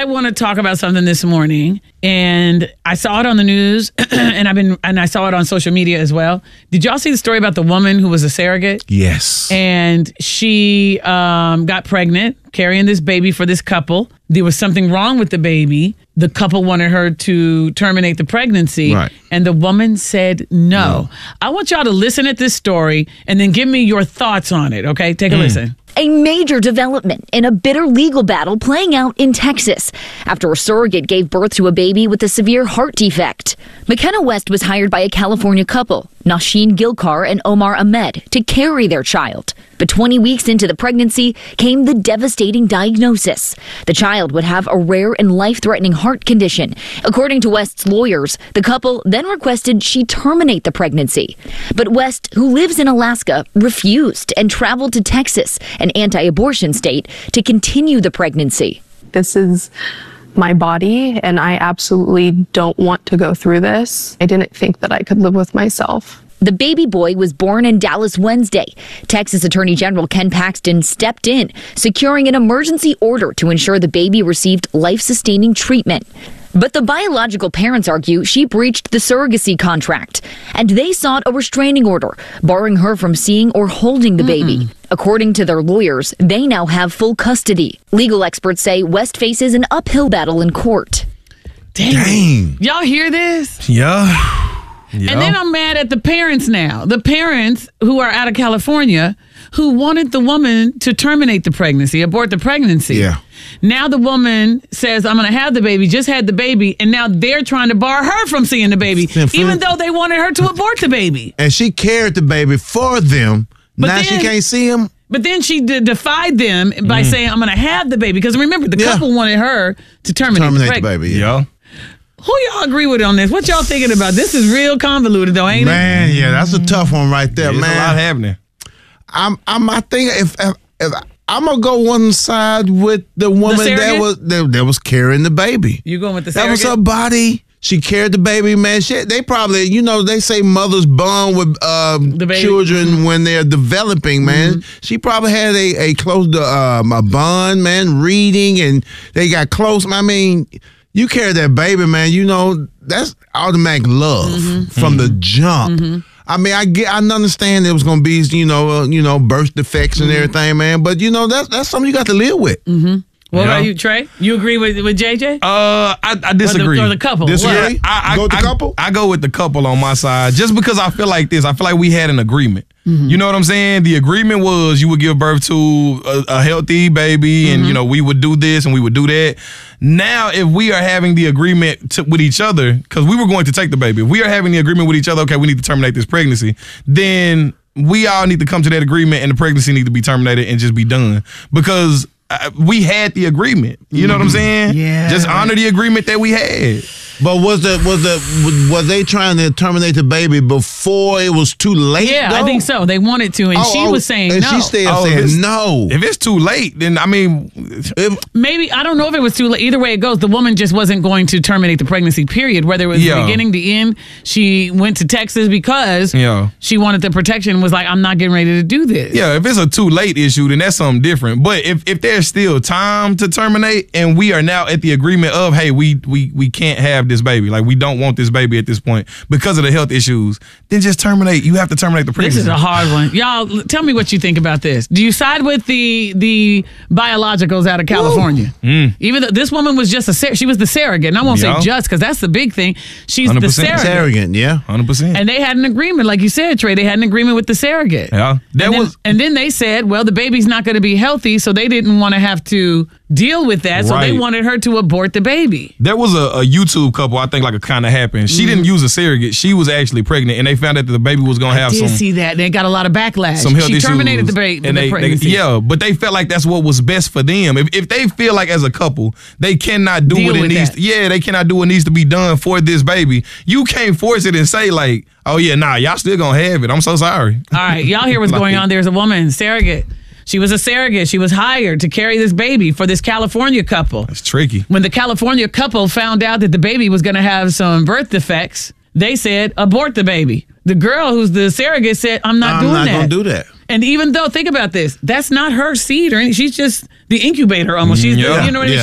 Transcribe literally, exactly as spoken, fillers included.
I want to talk about something this morning, and I saw it on the news, and I've been, and I saw it on social media as well. Did y'all see the story about the woman who was a surrogate? Yes. And she um, got pregnant, carrying this baby for this couple. There was something wrong with the baby. The couple wanted her to terminate the pregnancy, right. and the woman said no. no. I want y'all to listen at this story and then give me your thoughts on it, okay? Take a mm. listen. A major development in a bitter legal battle playing out in Texas after a surrogate gave birth to a baby with a severe heart defect. McKenna West was hired by a California couple, Nasheen Gilkar and Omar Ahmed, to carry their child. But twenty weeks into the pregnancy came the devastating diagnosis. The child would have a rare and life-threatening heart condition. According to West's lawyers, the couple then requested she terminate the pregnancy. But West, who lives in Alaska, refused and traveled to Texas, an anti-abortion state, to continue the pregnancy. This is my body, and I absolutely don't want to go through this. I didn't think that I could live with myself. The baby boy was born in Dallas Wednesday. Texas Attorney General Ken Paxton stepped in, securing an emergency order to ensure the baby received life-sustaining treatment. But the biological parents argue she breached the surrogacy contract, and they sought a restraining order, barring her from seeing or holding the baby. Mm-mm. According to their lawyers, they now have full custody. Legal experts say West faces an uphill battle in court. Dang. Dang. Y'all hear this? Yeah. Yep. And then I'm mad at the parents now. The parents who are out of California who wanted the woman to terminate the pregnancy, abort the pregnancy. Yeah. Now the woman says, I'm going to have the baby, just had the baby, and now they're trying to bar her from seeing the baby, even though they wanted her to abort the baby. And she carried the baby for them. But now then, she can't see him. But then she de- defied them by mm. saying, I'm going to have the baby. Because remember, the yeah. couple wanted her to terminate, terminate the, the baby. Yeah. yeah. Who y'all agree with on this? What y'all thinking about? This is real convoluted, though, ain't man, it? Man, yeah, that's a tough one right there, yeah, man. There's a lot happening. I'm, I'm, I think if, if, if I'm gonna go one side with the woman the that was that, that was carrying the baby. You going with the surrogate? surrogate? That was her body. She carried the baby, man. She, they probably, you know, they say mothers bond with um, children mm-hmm. when they're developing, man. Mm-hmm. She probably had a, a close um, a bond, man, reading, and they got close. I mean, you carry that baby, man, you know, that's automatic love mm-hmm. from mm-hmm. the jump. Mm-hmm. I mean, I get, I understand there was gonna be, you know, uh, you know, birth defects and mm-hmm. everything, man. But you know, that's that's something you got to live with. Mm-hmm. What yeah. about you, Trey? You agree with with J J? Uh, I, I disagree. Or the, or the couple? Disagree? Yeah, I, I, go with the I, couple? I go with the couple on my side, just because I feel like this. I feel like we had an agreement. Mm-hmm. You know what I'm saying? The agreement was you would give birth to a, a healthy baby, and mm-hmm. you know we would do this and we would do that. Now, if we are having the agreement to, with each other, because we were going to take the baby, if we are having the agreement with each other, okay, we need to terminate this pregnancy, then we all need to come to that agreement, and the pregnancy need to be terminated and just be done, because uh, we had the agreement. You know mm-hmm. what I'm saying? Yeah. Just honor the agreement that we had. But was the was the was they trying to terminate the baby before it was too late? Yeah, though? I think so. They wanted to, and oh, she oh, was saying and no. she still oh, saying no. If it's too late, then I mean, if, maybe I don't know if it was too late. Either way it goes, the woman just wasn't going to terminate the pregnancy. Period. Whether it was yeah. the beginning, the end, she went to Texas because yeah. she wanted the protection. Was like, I'm not getting ready to do this. Yeah, if it's a too late issue, then that's something different. But if if there's still time to terminate, and we are now at the agreement of, hey, we we we can't have this baby, like we don't want this baby at this point because of the health issues, then just terminate. You have to terminate the pregnancy. This is a hard one. Y'all, tell me what you think about this. Do you side with the the biologicals out of California? Mm. Even though this woman was just a, sur- she was the surrogate. And I won't yeah. say just, because that's the big thing. She's one hundred the percent. surrogate. Surrogate, yeah. one hundred percent. And they had an agreement, like you said, Trey. They had an agreement with the surrogate. Yeah. That and, then, was, and then they said, well, the baby's not going to be healthy, so they didn't want to have to deal with that, so right. they wanted her to abort the baby. There was a, a YouTube couple, I think, like it kind of happened. She mm. didn't use a surrogate. She was actually pregnant, and they found out that the baby was going to have I did some. see that. They got a lot of backlash. Some health she issues. terminated the, ba- and the they, pregnancy. They, yeah, but they felt like that's what was best for them. If if they feel like as a couple, they cannot do Deal what it with needs that. to, yeah, they cannot do what needs to be done for this baby. You can't force it and say like, oh yeah, nah, y'all still gonna have it. I'm so sorry. All right, y'all hear what's like, going on. There's a woman, surrogate. She was a surrogate. She was hired to carry this baby for this California couple. It's tricky. When the California couple found out that the baby was going to have some birth defects, they said, abort the baby. The girl who's the surrogate said, I'm not I'm doing not that. I'm not going to do that. And even though, think about this, that's not her seed or anything. She's just the incubator almost. She's, yeah. the, you know what I mean? Yeah.